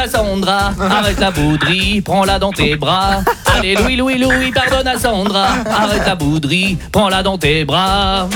à Sandra. Arrête la bouderie, prends-la dans tes bras. Allez, Louis, pardonne à Sandra. Arrête la bouderie, prends-la dans tes bras.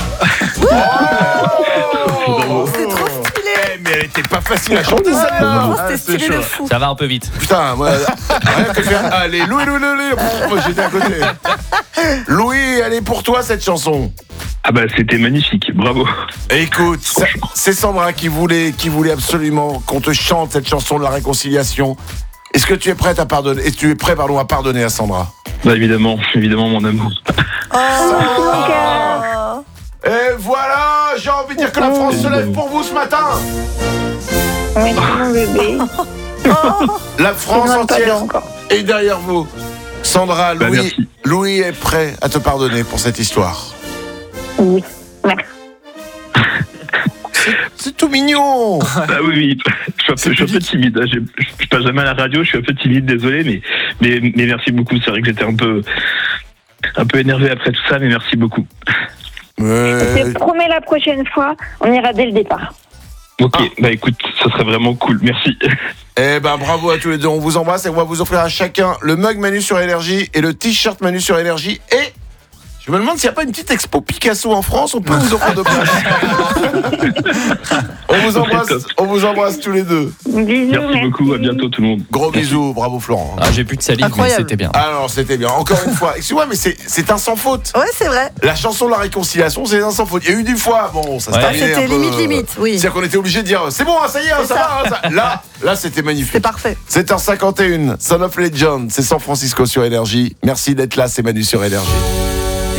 C'est trop stylé. Mais elle était pas facile à chanter celle-là. C'était stylé de fou. Ça va un peu vite. Putain, moi, rien que faire. Allez, Louis. Moi, j'étais à côté. Louis, elle est pour toi cette chanson. Ah bah c'était magnifique, bravo. Écoute, c'est Sandra qui voulait absolument qu'on te chante cette chanson de la réconciliation. Est-ce que tu es prête à pardonner? Est-ce que tu es prêt, à pardonner à Sandra? Bah évidemment mon amour. Et voilà, j'ai envie de dire que la France se lève pour vous ce matin. Oui, mon bébé. La France entière est derrière vous. Sandra, Bah, merci. Louis est prêt à te pardonner pour cette histoire. Oui, merci. C'est tout mignon. Bah oui, je suis un peu timide. Je passe jamais à la radio, je suis un peu timide, désolé, mais merci beaucoup. C'est vrai que j'étais un peu énervé après tout ça, mais merci beaucoup. Je te promets la prochaine fois, on ira dès le départ. Ok, bah écoute, ça serait vraiment cool, merci. Eh ben bravo à tous les deux, on vous embrasse et on va vous offrir à chacun le mug Manu sur Énergie et le t-shirt Manu sur Énergie. Et je me demande s'il n'y a pas une petite expo Picasso en France, on peut vous offrir de places. On vous embrasse tous les deux. Bisous, Merci beaucoup, à bientôt tout le monde. Gros bisous, bravo Florent. Ah, j'ai plus de salive, Incroyable. mais c'était bien. Alors c'était bien, encore une fois. Excuse-moi, mais c'est un sans faute. Ouais, c'est vrai. La chanson de la réconciliation, c'est un sans faute. Il y a eu des fois, bon, ça se Ouais. terminait C'était un peu, limite, oui. C'est-à-dire qu'on était obligé de dire, c'est bon, ça y est, ça va. Là, c'était magnifique. C'est parfait. 7h51, Son of Legend, c'est San Francisco sur Énergie. Merci d'être là, c'est Manu sur Énergie.